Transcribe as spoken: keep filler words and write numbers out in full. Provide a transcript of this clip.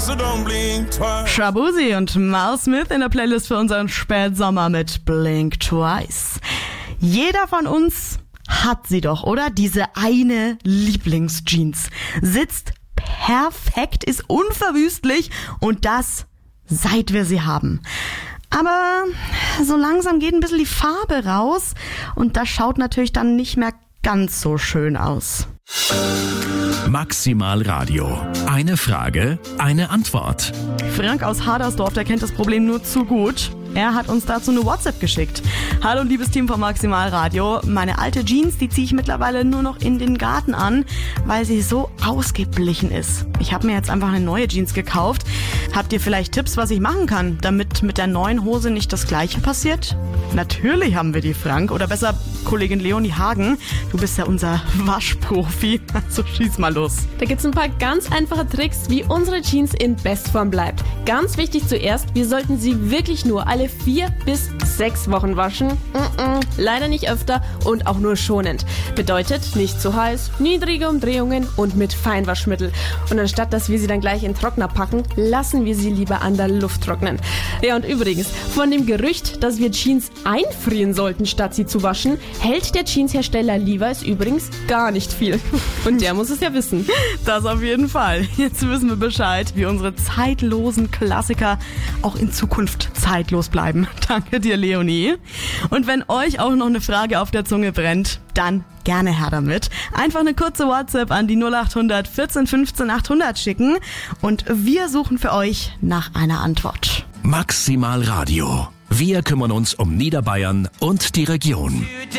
so don't blink twice. Shaboozey und Mal Smith in der Playlist für unseren Spätsommer mit Blink Twice. Jeder von uns hat sie doch, oder? Diese eine Lieblingsjeans. Sitzt perfekt, ist unverwüstlich und das, seit wir sie haben. Aber so langsam geht ein bisschen die Farbe raus und das schaut natürlich dann nicht mehr ganz so schön aus. Maximal Radio. Eine Frage, eine Antwort. Frank aus Hadersdorf, der kennt das Problem nur zu gut. Er hat uns dazu eine WhatsApp geschickt. Hallo liebes Team von Maximal Radio. Meine alte Jeans, die ziehe ich mittlerweile nur noch in den Garten an, weil sie so ausgeblichen ist. Ich habe mir jetzt einfach eine neue Jeans gekauft. Habt ihr vielleicht Tipps, was ich machen kann, damit mit der neuen Hose nicht das Gleiche passiert? Natürlich haben wir die, Frank. Oder besser Kollegin Leonie Hagen. Du bist ja unser Waschprofi. Also schieß mal los. Da gibt's ein paar ganz einfache Tricks, wie unsere Jeans in Bestform bleibt. Ganz wichtig zuerst, wir sollten sie wirklich nur alle vier bis sechs Wochen waschen. Mm-mm, leider nicht öfter und auch nur schonend. Bedeutet, nicht zu heiß, niedrige Umdrehungen und mit Feinwaschmittel. Und anstatt, dass wir sie dann gleich in den Trockner packen, lassen wir sie lieber an der Luft trocknen. Ja, und übrigens, von dem Gerücht, dass wir Jeans einfrieren sollten, statt sie zu waschen, hält der Jeanshersteller Levi's übrigens gar nicht viel. Und der muss es ja wissen. Das auf jeden Fall. Jetzt wissen wir Bescheid, wie unsere zeitlosen Klassiker auch in Zukunft zeitlos bleiben. Danke dir, Leonie. Und wenn euch auch noch eine Frage auf der Zunge brennt, dann gerne her damit. Einfach eine kurze WhatsApp an die null acht hundert vierzehn fünfzehn achthundert schicken und wir suchen für euch nach einer Antwort. Maximal Radio. Wir kümmern uns um Niederbayern und die Region.